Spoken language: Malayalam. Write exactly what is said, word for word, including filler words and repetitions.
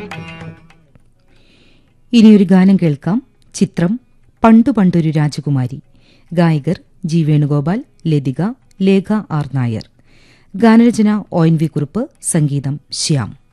ഇനിയൊരു ഗാനം കേൾക്കാം. ചിത്രം പണ്ടു പണ്ടൊരു രാജകുമാരി. ഗായകർ ജി വേണുഗോപാൽ, ലതിക, ലേഖ ആർ നായർ. ഗാനരചന ഒ എൻ വി കുറുപ്പ്, സംഗീതം ശ്യാം.